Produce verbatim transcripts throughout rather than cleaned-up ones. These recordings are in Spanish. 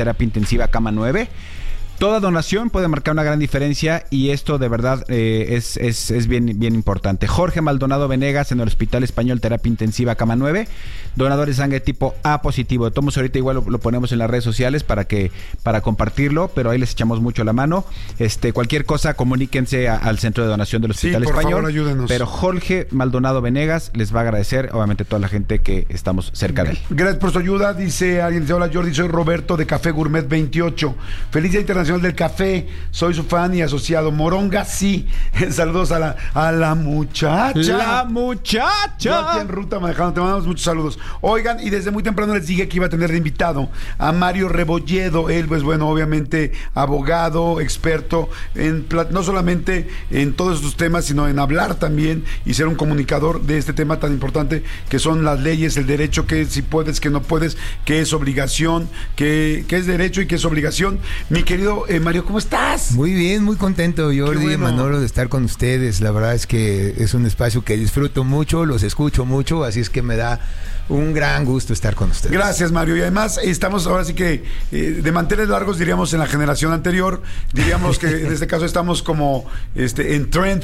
terapia intensiva cama nueve. Toda donación puede marcar una gran diferencia y esto de verdad eh, es, es, es bien, bien importante. Jorge Maldonado Venegas en el Hospital Español Terapia Intensiva Cama nueve, donador de sangre tipo A positivo. Tomos ahorita igual lo, lo ponemos en las redes sociales para que para compartirlo, pero ahí les echamos mucho la mano. Este cualquier cosa, comuníquense a, al centro de donación del Hospital sí, por Español. Favor, ayúdenos. Pero Jorge Maldonado Venegas les va a agradecer, obviamente, toda la gente que estamos cerca de él. Gracias por su ayuda. Dice alguien, dice, hola Jordi, soy Roberto de Café Gourmet veintiocho. Feliz Día Internacional del Café, soy su fan y asociado. Moronga, sí. Saludos a la, a la muchacha. La muchacha. Yo aquí en ruta manejando, te mandamos muchos saludos. Oigan, y desde muy temprano les dije que iba a tener de invitado a Mario Rebolledo. Él, pues bueno, obviamente abogado, experto en no solamente en todos estos temas, sino en hablar también y ser un comunicador de este tema tan importante que son las leyes, el derecho, que si puedes, que no puedes, que es obligación, que, que es derecho y que es obligación. Mi querido eh, Mario, ¿cómo estás? Muy bien, muy contento, Jordi, bueno. Manolo, de estar con ustedes. La verdad es que es un espacio que disfruto mucho, los escucho mucho, así es que me da un gran gusto estar con ustedes. Gracias, Mario. Y además estamos ahora sí que eh, de manteles largos, diríamos, en la generación anterior. Diríamos que en este caso estamos como este en trend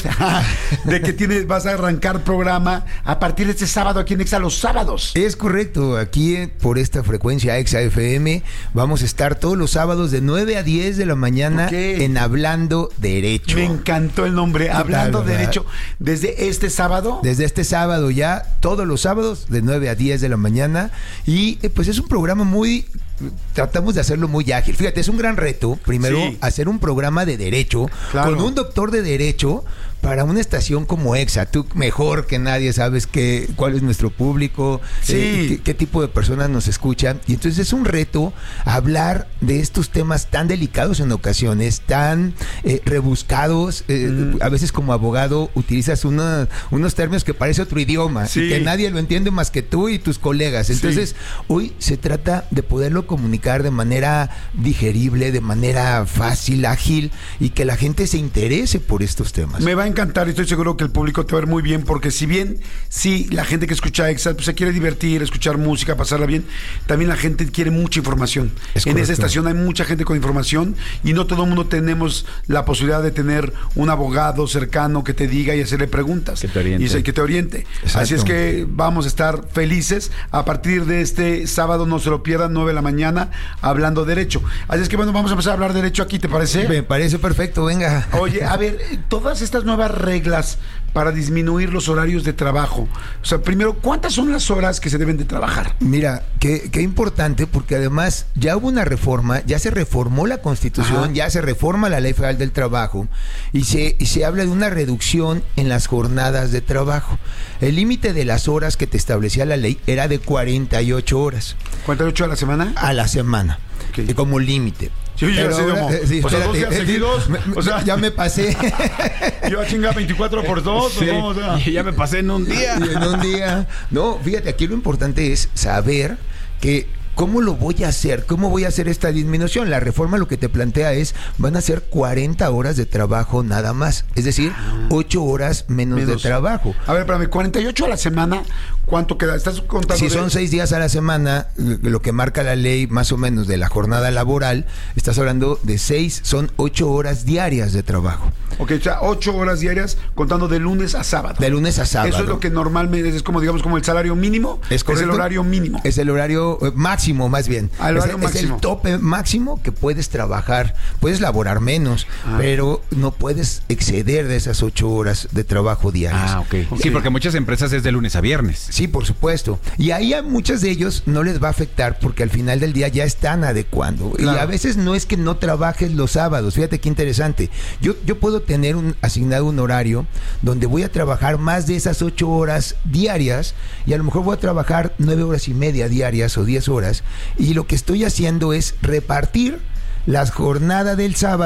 de que tienes, vas a arrancar programa a partir de este sábado aquí en Exa los sábados. Es correcto. Aquí eh, por esta frecuencia Exa F M vamos a estar todos los sábados de nueve a diez de la mañana en Hablando Derecho. Me encantó el nombre, Hablando tal, Derecho. ¿Desde este sábado? Desde este sábado ya, todos los sábados de nueve a diez de la mañana. Y eh, pues es un programa muy... tratamos de hacerlo muy ágil. Fíjate, es un gran reto, primero, sí. hacer un programa de derecho, claro, con un doctor de derecho para una estación como Exa. Tú mejor que nadie sabes que, cuál es nuestro público, sí. eh, qué, qué tipo de personas nos escuchan. Y entonces es un reto hablar de estos temas tan delicados en ocasiones, tan eh, rebuscados. Eh, mm. A veces como abogado utilizas una, unos términos que parece otro idioma, sí. y que nadie lo entiende más que tú y tus colegas. Entonces, sí. hoy se trata de poderlo comunicar de manera digerible, de manera fácil, ágil, y que la gente se interese por estos temas. Me va a encantar y estoy seguro que el público te va a ver muy bien, porque si bien sí, la gente que escucha Exa pues, se quiere divertir, escuchar música, pasarla bien, también la gente quiere mucha información. Es en correcto. Esa estación hay mucha gente con información y no todo el mundo tenemos la posibilidad de tener un abogado cercano que te diga y hacerle preguntas. Que te oriente. Y que te oriente. Exacto. Así es que vamos a estar felices a partir de este sábado, no se lo pierdan, nueve de la mañana, Hablando Derecho. Así es que bueno, vamos a empezar a hablar derecho aquí, ¿te parece? Me parece perfecto, venga. Oye, a ver, todas estas nuevas reglas para disminuir los horarios de trabajo. O sea, primero, ¿cuántas son las horas que se deben de trabajar? Mira, qué, qué importante, porque además ya hubo una reforma, ya se reformó la Constitución, Ajá. ya se reforma la Ley Federal del Trabajo y se, y se habla de una reducción en las jornadas de trabajo. El límite de las horas que te establecía la ley era de cuarenta y ocho horas. ¿cuarenta y ocho a la semana? A la semana, okay. como límite. Yo ya sé como, eh, sí, o sea, dos días eh, seguidos, me, o sea, ya me pasé. Yo a chingar veinticuatro por dos, sí. ¿no? O sea, y ya me pasé en un día. En un día. No, fíjate, aquí lo importante es saber que ¿cómo lo voy a hacer? ¿Cómo voy a hacer esta disminución? La reforma lo que te plantea es, van a ser cuarenta horas de trabajo nada más. Es decir, ocho horas menos, menos de trabajo. A ver, espérame, cuarenta y ocho a la semana, ¿cuánto queda? ¿Estás contando? Si de... son seis días a la semana, lo que marca la ley más o menos de la jornada laboral, estás hablando de seis, son ocho horas diarias de trabajo. Ok, o sea, ocho horas diarias contando de lunes a sábado. De lunes a sábado. Eso es lo que normalmente es como, digamos, como el salario mínimo. ¿Es correcto? Es el horario mínimo. Es el horario máximo, más bien. El horario es, máximo. Es el tope máximo que puedes trabajar. Puedes laborar menos, ah. pero no puedes exceder de esas ocho horas de trabajo diarias. Ah, okay. ok. Sí, porque muchas empresas es de lunes a viernes. Sí, por supuesto. Y ahí a muchos de ellos no les va a afectar porque al final del día ya están adecuando. Claro. Y a veces no es que no trabajes los sábados. Fíjate qué interesante. Yo, yo puedo tener un asignado un horario donde voy a trabajar más de esas ocho horas diarias y a lo mejor voy a trabajar nueve horas y media diarias o diez horas y lo que estoy haciendo es repartir las jornadas del sábado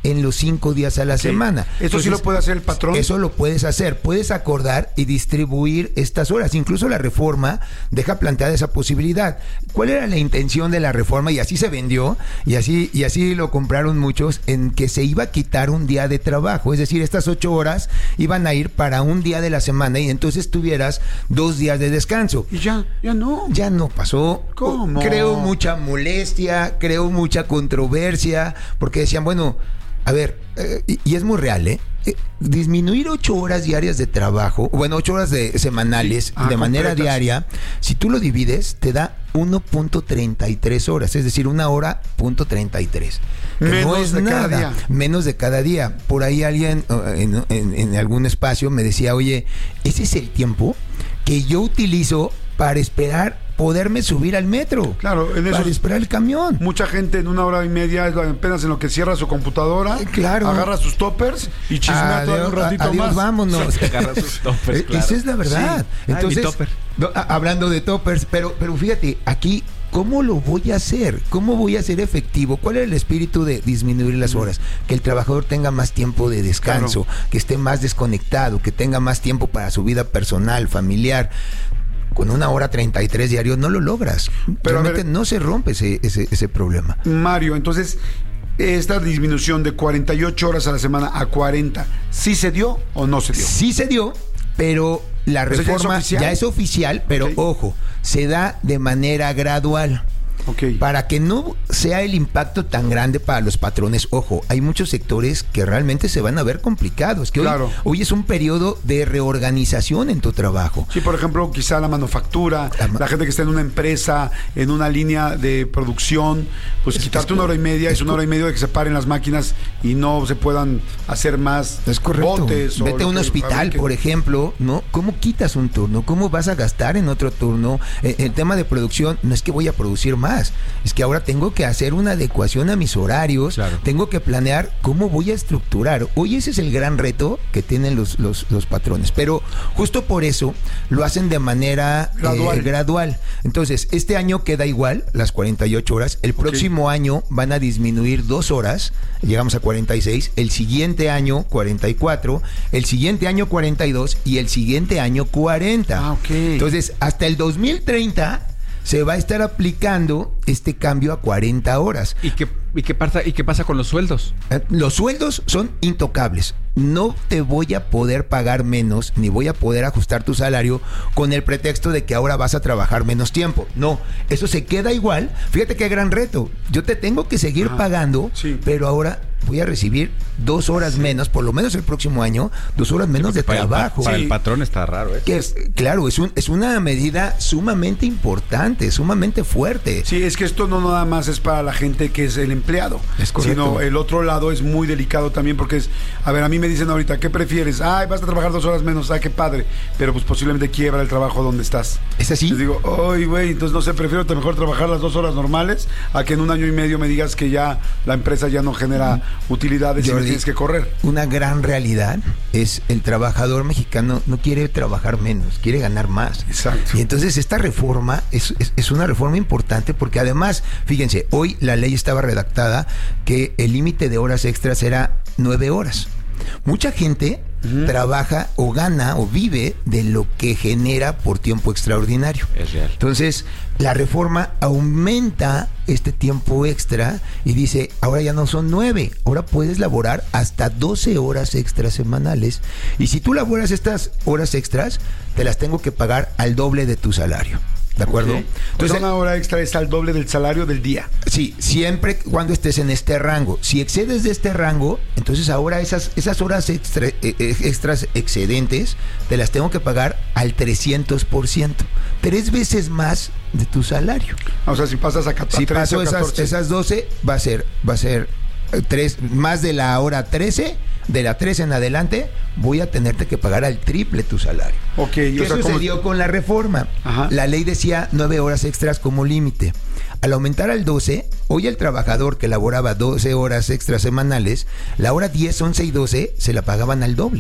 en los cinco días a la Sí. semana. ¿Eso sí Entonces, lo puede hacer el patrón? Eso lo puedes hacer. Puedes acordar y distribuir estas horas. Incluso la reforma deja planteada esa posibilidad. ¿Cuál era la intención de la reforma? Y así se vendió, y así, y así lo compraron muchos, en que se iba a quitar un día de trabajo. Es decir, estas ocho horas iban a ir para un día de la semana y entonces tuvieras dos días de descanso. Y ya, ya no. Ya no pasó. ¿Cómo? Creo mucha molestia, creo mucha controversia, porque decían, bueno, a ver, eh, y, y es muy real, ¿eh? Eh, disminuir ocho horas diarias de trabajo, bueno, ocho horas de semanales, Sí. Ah, de manera completas. diaria, si tú lo divides, te da uno punto treinta y tres horas, es decir, una hora punto treinta y tres. Que Menos no es de cada nada, día. menos de cada día. Por ahí alguien uh, en, en- en algún espacio me decía, oye, ese es el tiempo que yo utilizo para esperar poderme subir al metro. Claro, en eso para esperar el camión. mucha gente en una hora y media es apenas en lo que cierra su computadora, Eh, claro. agarra sus toppers y chismea todavía un ratito adiós, más. vámonos. Agarra sus toppers, Eh, claro. Esa es la verdad. Sí. Ay, Entonces, mi topper. no, a- hablando de toppers, pero, pero fíjate, aquí, ¿cómo lo voy a hacer? ¿Cómo voy a ser efectivo? ¿Cuál es el espíritu de disminuir las horas? Que el trabajador tenga más tiempo de descanso, Claro. que esté más desconectado, que tenga más tiempo para su vida personal, familiar. Con una hora treinta y tres diario no lo logras. Pero, a Realmente ver- no se rompe ese, ese, ese problema. Mario, entonces, esta disminución de cuarenta y ocho horas a la semana a cuarenta, ¿sí se dio o no se dio? Sí se dio, pero la O sea, ¿ya es reforma oficial? ya es oficial, pero Ok. ojo, se da de manera gradual. Ok. Para que no sea el impacto tan grande para los patrones, ojo, hay muchos sectores que realmente se van a ver complicados, que hoy- Claro. hoy, es un periodo de reorganización en tu trabajo. Sí, por ejemplo, quizá la manufactura, La ma- la gente que está en una empresa, en una línea de producción, pues Es- quitarte es una hora y co- media, es es una co- hora y media de que se paren las máquinas y no se puedan hacer más Es correcto. botes. o Vete a lo un que hospital, fabriquen. por ejemplo, ¿no? ¿Cómo quitas un turno? ¿Cómo vas a gastar en otro turno? Eh, el tema de producción no es que voy a producir más, es que ahora tengo que hacer una adecuación a mis horarios, Claro. tengo que planear cómo voy a estructurar. Hoy ese es el gran reto que tienen los, los, los patrones, pero justo por eso lo hacen de manera eh, Gradual. gradual. Entonces, este año queda igual, las cuarenta y ocho horas, el próximo año van a disminuir dos horas, llegamos a cuarenta y seis, el siguiente año cuarenta y cuatro, el siguiente año cuarenta y dos y el siguiente año cuarenta. Ah, ok. Entonces, hasta el dos mil treinta se va a estar aplicando este cambio a cuarenta horas. ¿Y qué, y qué pasa, y qué pasa con los sueldos? Eh, Los sueldos son intocables. No te voy a poder pagar menos, ni voy a poder ajustar tu salario con el pretexto de que ahora vas a trabajar menos tiempo. No, eso se queda igual. Fíjate qué gran reto. Yo te tengo que seguir Ah, pagando, sí. pero ahora voy a recibir dos horas menos, por lo menos el próximo año, dos horas menos de Para el pa- trabajo. Para Sí. el patrón está raro, ¿eh? Que es, claro, es, un, es una medida sumamente importante, sumamente fuerte. Sí, es que esto no nada más es para la gente que es el empleado, Es correcto. sino el otro lado es muy delicado también porque es, a ver, a mí me dicen ahorita, ¿qué prefieres? Ay, vas a trabajar dos horas menos, ay, qué padre, pero pues posiblemente quiebra el trabajo donde estás. ¿Es así? Les digo, ay, güey, entonces no sé, prefiero mejor trabajar las dos horas normales a que en un año y medio me digas que ya la empresa ya no genera utilidades y me Jordi, tienes que correr. Una gran realidad es el trabajador mexicano no quiere trabajar menos, quiere ganar más. Exacto. Y entonces esta reforma es, es, es una reforma importante porque además, fíjense, hoy la ley estaba redactada que el límite de horas extras era nueve horas. Mucha gente Ujú. trabaja o gana o vive de lo que genera por tiempo extraordinario. Es real. Entonces, la reforma aumenta este tiempo extra y dice, ahora ya no son nueve, ahora puedes laborar hasta doce horas extras semanales. Y si tú laboras estas horas extras, te las tengo que pagar al doble de tu salario. ¿De acuerdo? Ok. Entonces, una hora extra es al doble del salario del día. Sí, siempre cuando estés en este rango. Si excedes de este rango, entonces ahora esas, esas horas extra, eh, eh, extras excedentes te las tengo que pagar al trescientos por ciento. Tres veces más de tu salario. O sea, si pasas a catorce. Si paso esas, esas doce, va a ser, va a ser eh, tres, más de la hora trece, de la trece en adelante, voy a tenerte que pagar al triple tu salario. Ok, ¿Qué o sea, ¿cómo- sucedió con la reforma? Ajá. La ley decía nueve horas extras como límite. Al aumentar al doce, hoy el trabajador que laboraba doce horas extras semanales, la hora diez, once y doce se la pagaban al doble.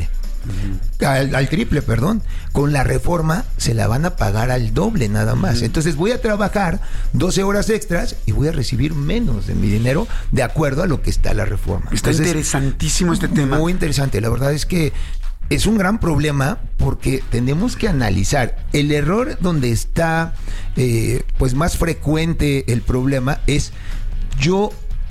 uh-huh. al, al triple, perdón. Con la reforma se la van a pagar al doble nada más. Uh-huh. Entonces voy a trabajar doce horas extras y voy a recibir menos de mi dinero de acuerdo a lo que está la reforma. Está Entonces, interesantísimo este tema. Muy interesante. La verdad es que es un gran problema porque tenemos que analizar. El error donde está eh, pues más frecuente el problema es yo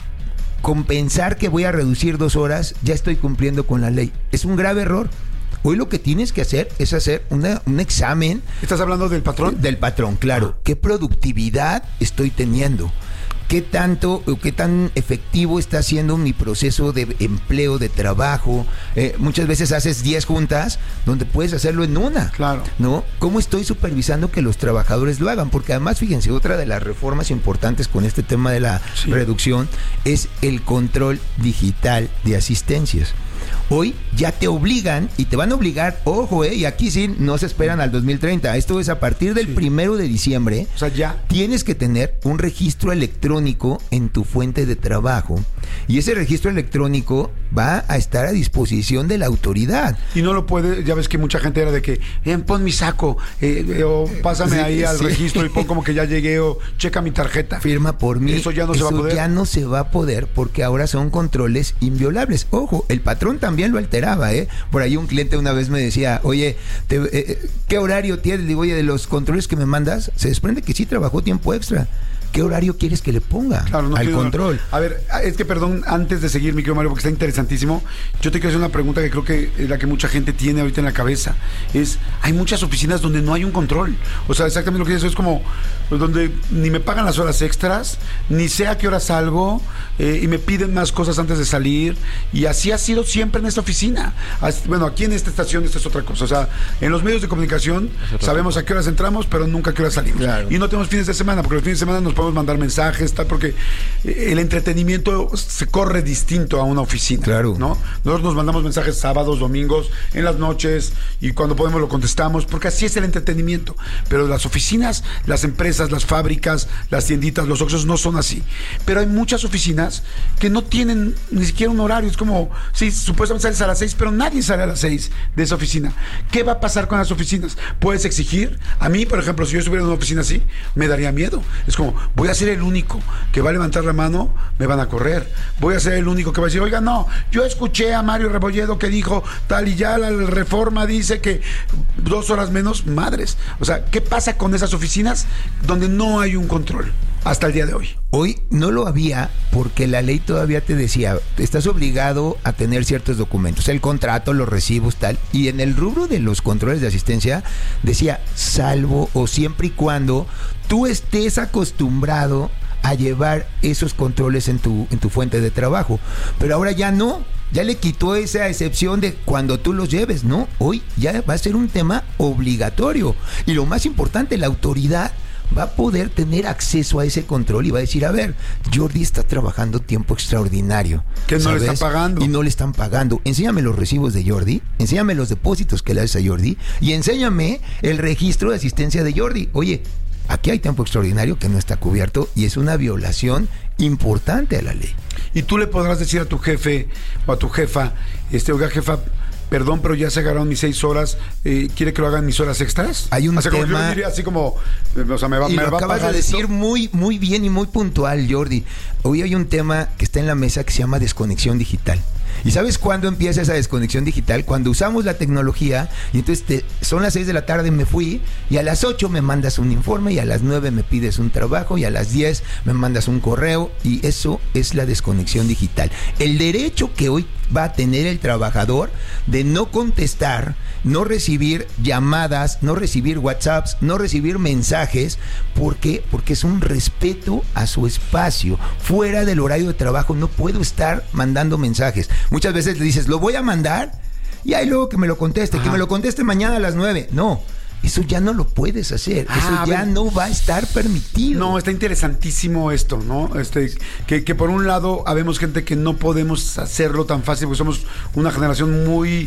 compensar que voy a reducir dos horas, ya estoy cumpliendo con la ley. Es un grave error. Hoy lo que tienes que hacer es hacer una, un examen. ¿Estás hablando del patrón? Del patrón, claro. ¿Qué productividad estoy teniendo? ¿Qué tanto o qué tan efectivo está siendo mi proceso de empleo, de trabajo? Eh, muchas veces haces diez juntas donde puedes hacerlo en una. Claro. ¿No? ¿Cómo estoy supervisando que los trabajadores lo hagan? Porque además, fíjense, otra de las reformas importantes con este tema de la sí. reducción es el control digital de asistencias. Hoy ya te obligan y te van a obligar, ojo, eh, y aquí sí no se esperan al dos mil treinta. Esto es a partir del sí. primero de diciembre. O sea, ya tienes que tener un registro electrónico en tu fuente de trabajo. Y ese registro electrónico va a estar a disposición de la autoridad. Y no lo puede, ya ves que mucha gente era de que, eh, pon mi saco, eh, o pásame sí, ahí al sí. registro y pon como que ya llegué o checa mi tarjeta. Firma por mí. Eso ya no Eso se va a poder. ya no se va a poder porque ahora son controles inviolables. Ojo, el patrón también lo alteraba, ¿eh? Por ahí un cliente una vez me decía, oye, te, eh, ¿qué horario tienes? Digo, oye, de los controles que me mandas, se desprende que sí trabajó tiempo extra. ¿Qué horario quieres que le ponga claro, no al quiero, control? A ver, es que perdón, antes de seguir, mi querido Mario, porque está interesantísimo, yo te quiero hacer una pregunta que creo que es la que mucha gente tiene ahorita en la cabeza. Es, hay muchas oficinas donde no hay un control. O sea, exactamente lo que dices, es como pues, donde ni me pagan las horas extras, ni sé a qué hora salgo, eh, y me piden más cosas antes de salir. Y así ha sido siempre en esta oficina. Así, bueno, aquí en esta estación esta es otra cosa. O sea, en los medios de comunicación sabemos a qué horas entramos, pero nunca a qué horas salimos. Claro. Y no tenemos fines de semana, porque los fines de semana nos podemos mandar mensajes, tal, porque el entretenimiento se corre distinto a una oficina. Claro. ¿No? Nosotros nos mandamos mensajes sábados, domingos, en las noches, y cuando podemos lo contestamos, porque así es el entretenimiento. Pero las oficinas, las empresas, las fábricas, las tienditas, los oxxos no son así. Pero hay muchas oficinas que no tienen ni siquiera un horario. Es como, sí, supuestamente sales a las seis, pero nadie sale a las seis de esa oficina. ¿Qué va a pasar con las oficinas? ¿Puedes exigir? A mí, por ejemplo, si yo estuviera en una oficina así, me daría miedo. Es como, voy a ser el único que va a levantar la mano, me van a correr. Voy a ser el único que va a decir, oiga, no, yo escuché a Mario Rebolledo que dijo tal y ya la reforma dice que dos horas menos, madres. O sea, ¿qué pasa con esas oficinas donde no hay un control hasta el día de hoy? Hoy no lo había porque la ley todavía te decía, estás obligado a tener ciertos documentos, el contrato, los recibos, tal, y en el rubro de los controles de asistencia decía, salvo o siempre y cuando tú estés acostumbrado a llevar esos controles en tu, en tu fuente de trabajo. Pero ahora ya no, ya le quitó esa excepción de cuando tú los lleves, ¿no? Hoy ya va a ser un tema obligatorio. Y lo más importante, la autoridad va a poder tener acceso a ese control y va a decir, a ver, Jordi está trabajando tiempo extraordinario. Que no ¿sabes? Le están pagando. Y no le están pagando. Enséñame los recibos de Jordi, enséñame los depósitos que le haces a Jordi y enséñame el registro de asistencia de Jordi. Oye, aquí hay tiempo extraordinario que no está cubierto y es una violación importante a la ley. Y tú le podrás decir a tu jefe o a tu jefa, este, oiga, jefa, perdón, pero ya se agarraron mis seis horas, eh, ¿quiere que lo hagan mis horas extras? Hay un o sea, tema... Como yo diría así como, o sea, me va, y me lo va acabas a pagar de decir esto. muy, muy bien y muy puntual, Jordi. Hoy hay un tema que está en la mesa que se llama desconexión digital. ¿Y sabes cuándo empieza esa desconexión digital? Cuando usamos la tecnología y entonces te, son las seis de la tarde, me fui y a las ocho me mandas un informe y a las nueve me pides un trabajo y a las diez me mandas un correo y eso es la desconexión digital. El derecho que hoy va a tener el trabajador de no contestar, no recibir llamadas, no recibir WhatsApps, no recibir mensajes. ¿Por qué? Porque es un respeto a su espacio. Fuera del horario de trabajo no puedo estar mandando mensajes. Muchas veces le dices, lo voy a mandar y ahí luego que me lo conteste, Ajá. que me lo conteste mañana a las nueve. No, eso ya no lo puedes hacer. Ah, eso ya no va a estar permitido. No, está interesantísimo esto, ¿no? Este, que, que por un lado habemos gente que no podemos hacerlo tan fácil porque somos una generación muy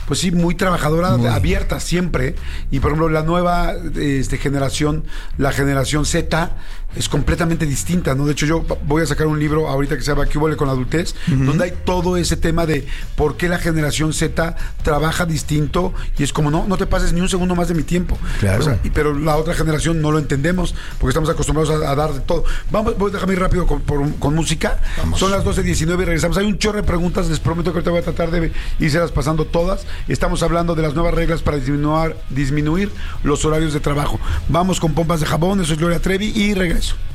pues sí, muy trabajadora, Muy. abierta siempre. Y por ejemplo, la nueva este, generación, la generación Z, es completamente distinta, ¿no? De hecho, yo voy a sacar un libro ahorita que se llama ¿Qué huele con la adultez? Uh-huh. Donde hay todo ese tema de por qué la generación Z trabaja distinto y es como, no, no te pases ni un segundo más de mi tiempo. Claro. O sea, y, pero la otra generación no lo entendemos porque estamos acostumbrados a, a dar de todo. Vamos, voy a dejarme ir rápido con, por, con música. Vamos. Son las doce diecinueve y regresamos. Hay un chorro de preguntas, les prometo que ahorita voy a tratar de irselas pasando todas. Estamos hablando de las nuevas reglas para disminuir, disminuir los horarios de trabajo. Vamos con pompas de jabón, eso es Gloria Trevi y regreso.